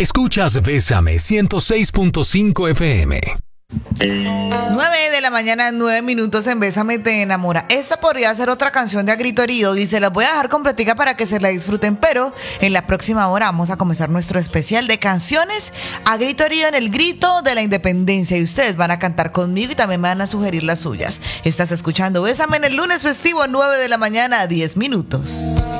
Escuchas Bésame 106.5 FM. 9 de la mañana, 9 minutos en Bésame Te Enamora. Esta podría ser otra canción de A Grito Herido y se las voy a dejar completica para que se la disfruten, pero en la próxima hora vamos a comenzar nuestro especial de canciones a grito herido en el grito de la independencia y ustedes van a cantar conmigo y también me van a sugerir las suyas. Estás escuchando Bésame en el lunes festivo, 9 de la mañana, 10 minutos.